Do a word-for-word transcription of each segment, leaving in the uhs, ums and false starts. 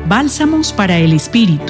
Bálsamos para el Espíritu.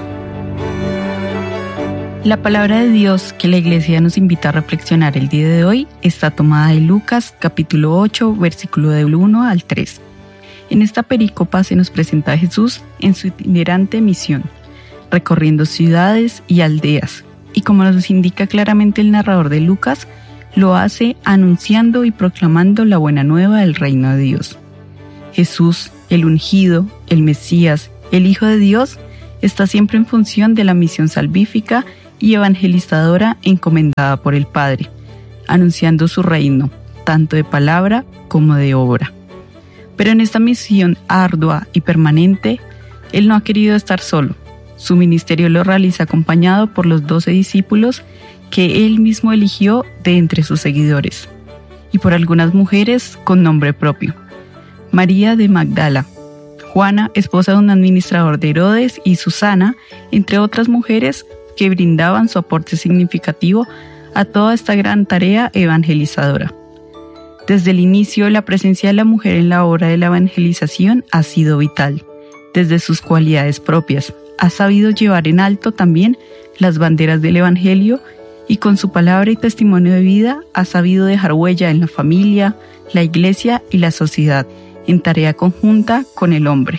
La palabra de Dios que la Iglesia nos invita a reflexionar el día de hoy está tomada de Lucas capítulo ocho, versículo del uno al tres. En esta perícopa se nos presenta a Jesús en su itinerante misión, recorriendo ciudades y aldeas, y como nos indica claramente el narrador de Lucas, lo hace anunciando y proclamando la buena nueva del reino de Dios. Jesús, el ungido, el Mesías, el Hijo de Dios, está siempre en función de la misión salvífica y evangelizadora encomendada por el Padre, anunciando su reino, tanto de palabra como de obra. Pero en esta misión ardua y permanente, Él no ha querido estar solo. Su ministerio lo realiza acompañado por los doce discípulos que Él mismo eligió de entre sus seguidores, y por algunas mujeres con nombre propio: María de Magdala, Juana, esposa de un administrador de Herodes, y Susana, entre otras mujeres que brindaban su aporte significativo a toda esta gran tarea evangelizadora. Desde el inicio, la presencia de la mujer en la obra de la evangelización ha sido vital. Desde sus cualidades propias, ha sabido llevar en alto también las banderas del Evangelio y con su palabra y testimonio de vida ha sabido dejar huella en la familia, la iglesia y la sociedad, en tarea conjunta con el hombre.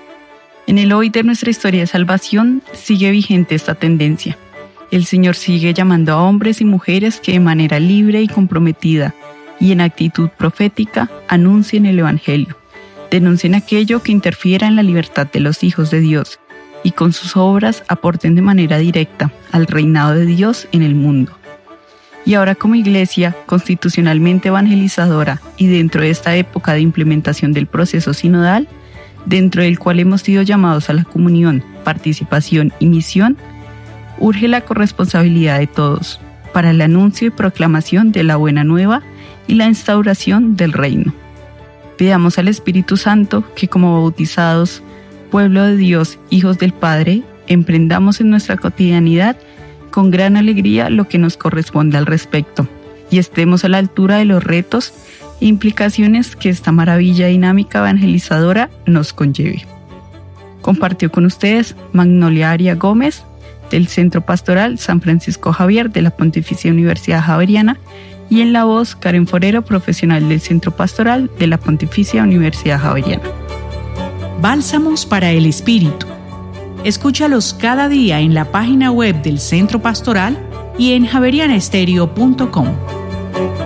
En el hoy de nuestra historia de salvación sigue vigente esta tendencia. El Señor sigue llamando a hombres y mujeres que de manera libre y comprometida y en actitud profética anuncien el Evangelio, denuncien aquello que interfiera en la libertad de los hijos de Dios y con sus obras aporten de manera directa al reinado de Dios en el mundo. Y ahora, como iglesia constitucionalmente evangelizadora y dentro de esta época de implementación del proceso sinodal, dentro del cual hemos sido llamados a la comunión, participación y misión, urge la corresponsabilidad de todos para el anuncio y proclamación de la buena nueva y la instauración del reino. Pidamos al Espíritu Santo que, como bautizados, pueblo de Dios, hijos del Padre, emprendamos en nuestra cotidianidad con gran alegría lo que nos corresponde al respecto y estemos a la altura de los retos e implicaciones que esta maravilla dinámica evangelizadora nos conlleve. Compartió con ustedes Magnolia Aria Gómez del Centro Pastoral San Francisco Javier de la Pontificia Universidad Javeriana y en la voz Karen Forero, profesional del Centro Pastoral de la Pontificia Universidad Javeriana. Bálsamos para el Espíritu. Escúchalos cada día en la página web del Centro Pastoral y en javeriana estéreo punto com.